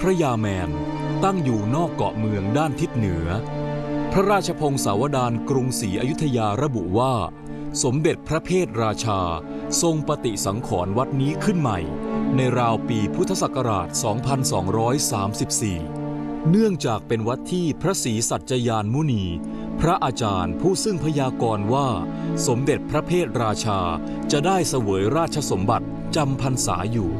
ระยาแมนตั้งอยู่นอกเกาะเมืองด้านทิศเหนือพระราชพงศาวดารกรุงศรีอยุธยาระบุว่าสมเด็จพระเพทราชาทรงปฏิสังขรณ์วัดนี้ขึ้นใหม่ในราวปีพุทธศักราช 2234 เนื่องจากเป็นวัดที่พระศรีสัจจยานมุนีพระอาจารย์ผู้ซึ่งพยากรณ์ว่าสมเด็จพระเพทราชาจะได้เสวยราชสมบัติจำพรรษาอยู่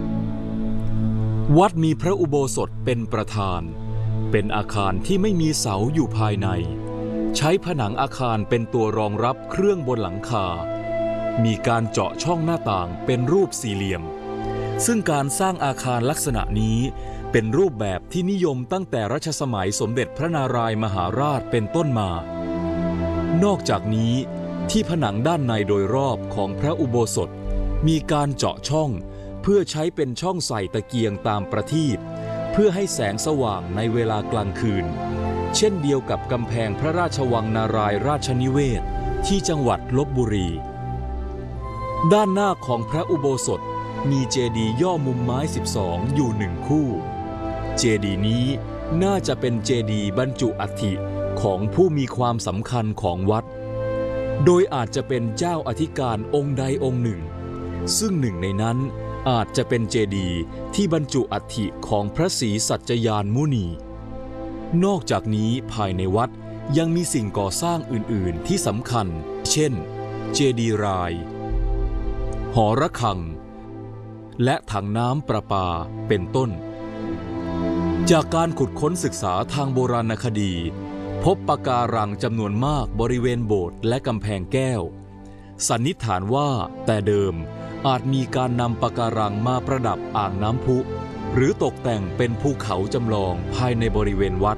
วัดมีพระอุโบสถเป็นประธานเป็นอาคารที่ไม่มีเสาอยู่ภายในใช้ผนังอาคารเป็นตัวรองรับเครื่องบนหลังคามีการเจาะช่องหน้าต่างเป็นรูปสี่เหลี่ยมซึ่งการสร้างอาคารลักษณะนี้เป็นรูปแบบที่นิยมตั้งแต่รัชสมัยสมเด็จพระนารายมหาราชเป็นต้นมานอกจากนี้ที่ผนังด้านในโดยรอบของพระอุโบสถมีการเจาะช่องเพื่อใช้เป็นช่องใส่ตะเกียงตามประทีปเพื่อให้แสงสว่างในเวลากลางคืนเช่นเดียวกับกำแพงพระราชวังนารายราชนิเวศที่จังหวัดลพบุรีด้านหน้าของพระอุโบสถมีเจดีย์ย่อมุมไม้12อยู่1คู่เจดีย์นี้น่าจะเป็นเจดีย์บรรจุอัฐิของผู้มีความสำคัญของวัดโดยอาจจะเป็นเจ้าอธิการองค์ใดองค์หนึ่งซึ่งหนึ่งในนั้นอาจจะเป็นเจดีย์ที่บรรจุอัฐิของพระศรีสัจจยานมุนีนอกจากนี้ภายในวัดยังมีสิ่งก่อสร้างอื่นๆที่สำคัญเช่นเจดีย์รายหอระฆังและถังน้ำประปาเป็นต้นจากการขุดค้นศึกษาทางโบราณคดีพบปะการังจำนวนมากบริเวณโบสถ์และกำแพงแก้วสันนิษฐานว่าแต่เดิมอาจมีการนำปะการังมาประดับอ่างน้ำพุหรือตกแต่งเป็นภูเขาจำลองภายในบริเวณวัด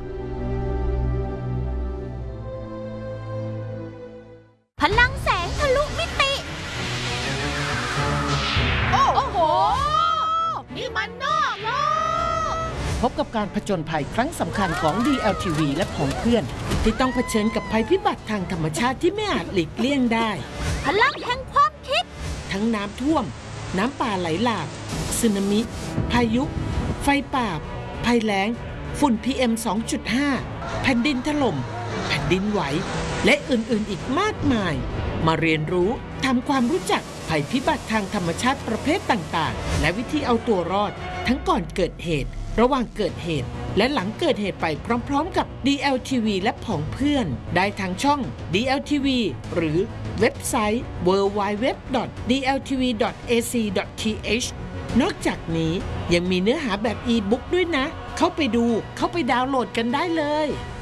พลังแสงทะลุมิติโอ้โหนี่มันนอกโลกพบกับการผจญภัยครั้งสำคัญของ DLTV และของเพื่อนที่ต้องเผชิญกับภัยพิบัติทางธรรมชาติที่ไม่อาจหลีกเลี่ยงได้พลังแห่งความคิดทั้งน้ำท่วมน้ำป่าไหลหลากสึนามิพายุไฟป่าภัยแล้งฝุ่น PM 2.5 แผ่นดินถล่มแผ่นดินไหวและอื่นๆอีกมากมายมาเรียนรู้ทำความรู้จักภัยพิบัติทางธรรมชาติประเภทต่างๆและวิธีเอาตัวรอดทั้งก่อนเกิดเหตุระหว่างเกิดเหตุและหลังเกิดเหตุไปพร้อมๆกับ DLTV และผองเพื่อนได้ทางช่อง DLTV หรือเว็บไซต์ www.dltv.ac.th นอกจากนี้ยังมีเนื้อหาแบบอีบุ๊กด้วยนะเข้าไปดูเข้าไปดาวน์โหลดกันได้เลย